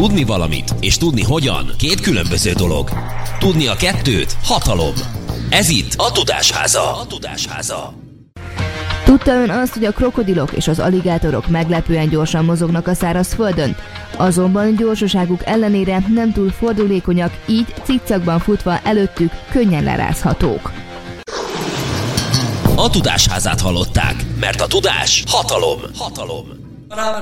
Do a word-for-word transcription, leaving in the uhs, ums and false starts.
Tudni valamit és tudni hogyan két különböző dolog. Tudni a kettőt hatalom. Ez itt a Tudásháza. A Tudásháza. Tudta ön azt, hogy a krokodilok és az aligátorok meglepően gyorsan mozognak a szárazföldön? Azonban gyorsaságuk ellenére nem túl fordulékonyak, így cikcakban futva előttük könnyen lerázhatók. A Tudásházát hallották, mert a tudás hatalom. Hatalom.